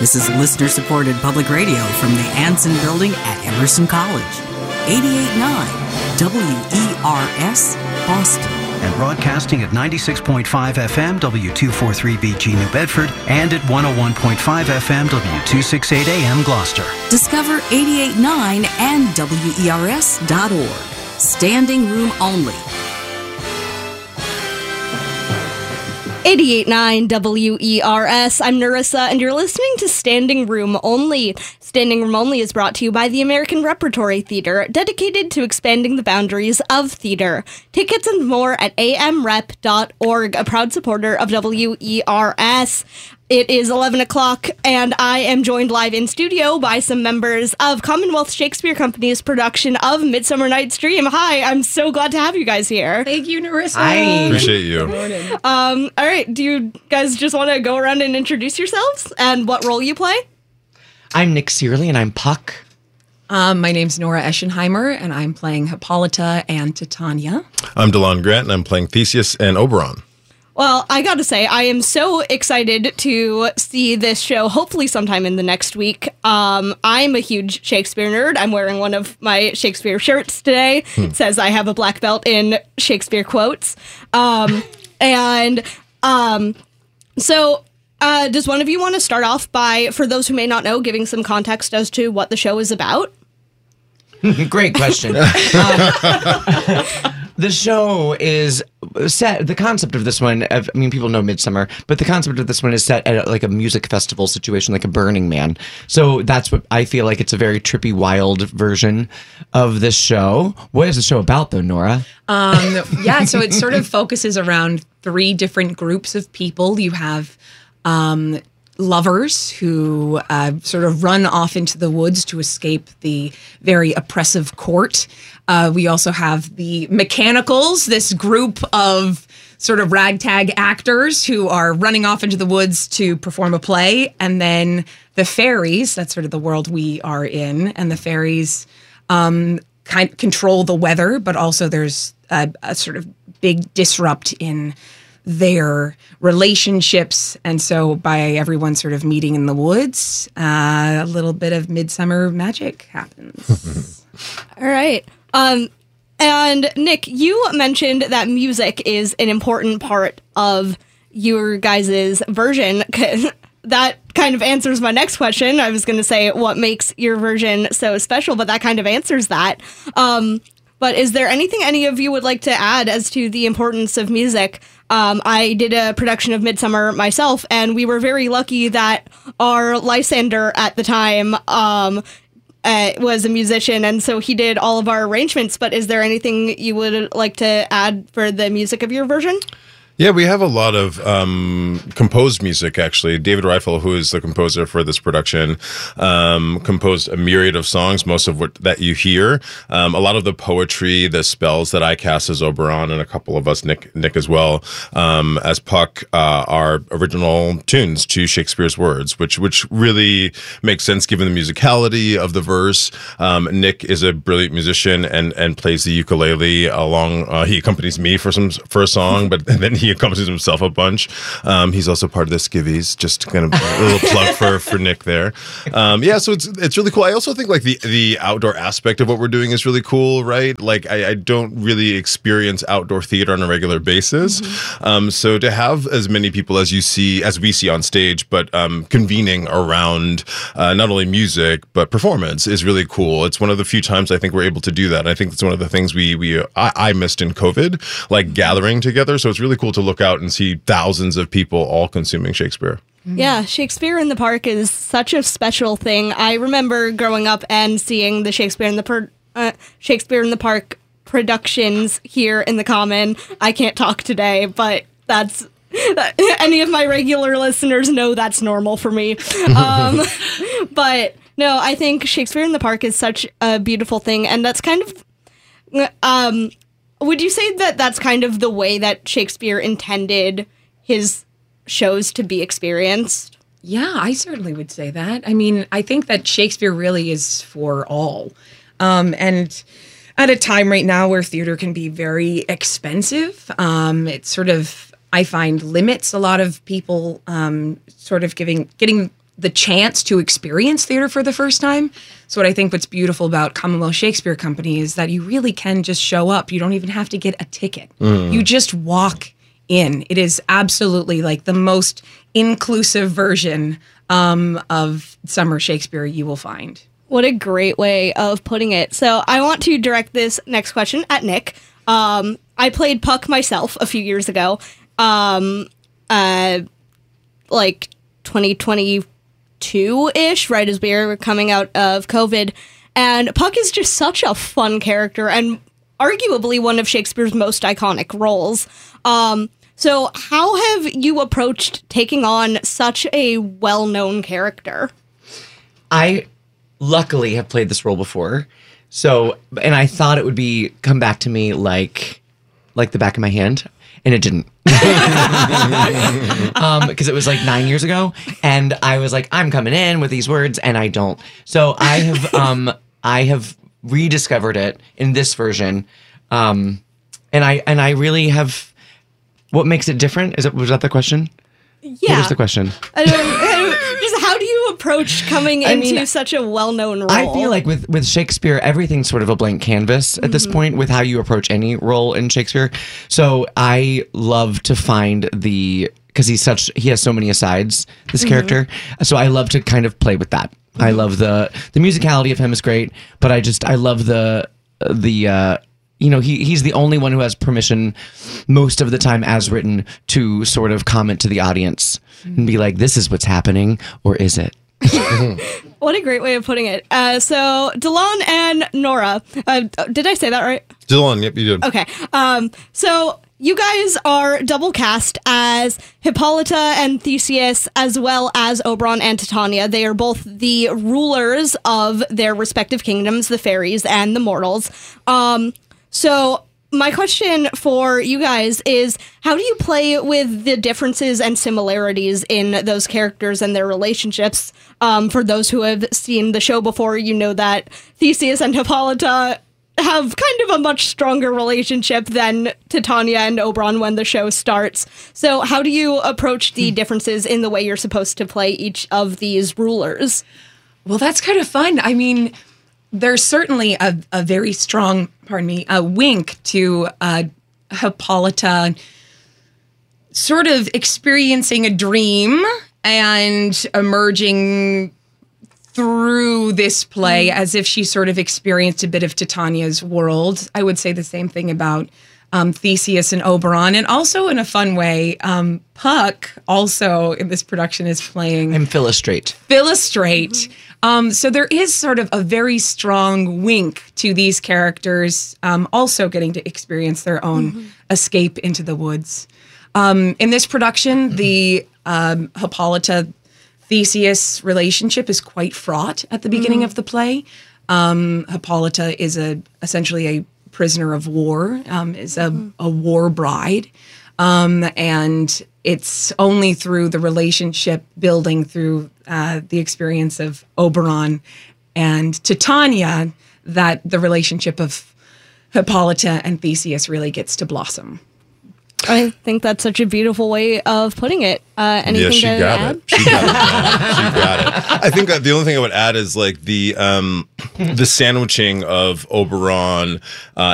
This is listener-supported public radio from the Anson Building at Emerson College. 88.9 WERS, Boston. And broadcasting at 96.5 FM W243BG New Bedford and at 101.5 FM W268 AM Gloucester. Discover 88.9 and WERS.org. Standing room only. 88.9 WERS. I'm Narissa, and you're listening to Standing Room Only. Standing Room Only is brought to you by the American Repertory Theater, dedicated to expanding the boundaries of theater. Tickets and more at amrep.org, a proud supporter of WERS. It is 11 o'clock, and I am joined live in studio by some members of Commonwealth Shakespeare Company's production of Midsummer Night's Dream. Hi, I'm so glad to have you guys here. Thank you, Narissa. Hi. Appreciate you. Good morning. All right, do you guys just want to go around and introduce yourselves and what role you play? I'm Nick Searley, and I'm Puck. My name's Nora Eschenheimer, and I'm playing Hippolyta and Titania. I'm DeLon Grant, and I'm playing Theseus and Oberon. Well, I gotta say, I am so excited to see this show, hopefully sometime in the next week. I'm a huge Shakespeare nerd. I'm wearing one of my Shakespeare shirts today. It says I have a black belt in Shakespeare quotes. So does one of you want to start off by, for those who may not know, giving some context as to what the show is about? Great question. The show is set, the concept of this one, people know Midsummer, but the concept of this one is set at like a music festival situation, like a Burning Man. So that's what I feel like. It's a very trippy, wild version of this show. What is the show about, though, Nora? So it sort of focuses around three different groups of people. You have lovers who sort of run off into the woods to escape the very oppressive court. We also have the mechanicals, this group of sort of ragtag actors who are running off into the woods to perform a play. And then the fairies, that's sort of the world we are in. And the fairies control the weather, but also there's a sort of big disrupt in their relationships, and so by everyone sort of meeting in the woods, a little bit of midsummer magic happens. All right. And Nick, you mentioned that music is an important part of your guys' version. That kind of answers my next question. I was going to say what makes your version so special, but that kind of answers that. But is there anything any of you would like to add as to the importance of music? I did a production of Midsummer myself, and we were very lucky that our Lysander at the time was a musician, and so he did all of our arrangements. But is there anything you would like to add for the music of your version? Yeah, we have a lot of composed music, actually. David Reifel, who is the composer for this production, composed a myriad of songs, most of what that you hear. A lot of the poetry, the spells that I cast as Oberon, and a couple of us, Nick as well, as Puck, are original tunes to Shakespeare's words, which really makes sense given the musicality of the verse. Nick is a brilliant musician and plays the ukulele along. He accompanies me for a song, but then he accompanies himself a bunch. He's also part of the Skivvies, just kind of a little plug for Nick there. So it's really cool. I also think like the outdoor aspect of what we're doing is really cool, right? Like I don't really experience outdoor theater on a regular basis. Mm-hmm. So to have as many people as we see on stage, but convening around not only music but performance is really cool. It's one of the few times I think we're able to do that. And I think that's one of the things I missed in COVID, like gathering together. So it's really cool to look out and see thousands of people all consuming Shakespeare. Yeah, Shakespeare in the Park is such a special thing. I remember growing up and seeing the Shakespeare in the Park productions here in the Common. I can't talk today, but that's any of my regular listeners know that's normal for me. But no, I think Shakespeare in the Park is such a beautiful thing, and that's kind of would you say that that's kind of the way that Shakespeare intended his shows to be experienced? Yeah, I certainly would say that. I mean, I think that Shakespeare really is for all. And at a time right now where theater can be very expensive, it sort of, I find, limits a lot of people sort of getting the chance to experience theater for the first time. So what I think what's beautiful about Commonwealth Shakespeare Company is that you really can just show up. You don't even have to get a ticket. You just walk in. It is absolutely like the most inclusive version of summer Shakespeare you will find. What a great way of putting it. So I want to direct this next question at Nick. I played Puck myself a few years ago, like 2022-ish, right as we were coming out of COVID. And Puck is just such a fun character and arguably one of Shakespeare's most iconic roles. So how have you approached taking on such a well-known character? I luckily have played this role before. So, and I thought it would come back to me like the back of my hand, and it didn't. Because it was like 9 years ago, and I was like, I'm coming in with these words, and I don't. So I have rediscovered it in this version, and I really have. What makes it different? Was that the question? Yeah. What was the question? Just how do you approach coming into such a well-known role? I feel like with Shakespeare, everything's sort of a blank canvas at this point with how you approach any role in Shakespeare. So I love to find because he has so many asides, this character. So I love to kind of play with that. I love the musicality of him is great, but I love the he's the only one who has permission most of the time as written to sort of comment to the audience and be like, this is what's happening, or is it? What a great way of putting it. So Delon and Nora, did I say that right? Dylan, yep, you did. Okay. So you guys are double cast as Hippolyta and Theseus, as well as Oberon and Titania. They are both the rulers of their respective kingdoms, the fairies and the mortals. So my question for you guys is, how do you play with the differences and similarities in those characters and their relationships? For those who have seen the show before, you know that Theseus and Hippolyta have kind of a much stronger relationship than Titania and Oberon when the show starts. So how do you approach the differences in the way you're supposed to play each of these rulers? Well, that's kind of fun. I mean, there's certainly a very strong, a wink to Hippolyta sort of experiencing a dream and emerging through this play as if she sort of experienced a bit of Titania's world. I would say the same thing about Theseus and Oberon, and also in a fun way, Puck also in this production is playing... I'm Philostrate. Philostrate. So there is sort of a very strong wink to these characters also getting to experience their own escape into the woods. In this production, the Hippolyta-Theseus relationship is quite fraught at the beginning of the play. Hippolyta is essentially a prisoner of war, is a war bride. And it's only through the relationship building through the experience of Oberon and Titania that the relationship of Hippolyta and Theseus really gets to blossom. I think that's such a beautiful way of putting it. Anything she to got add? it. She got it. Man. She got it. I think the only thing I would add is like the sandwiching of Oberon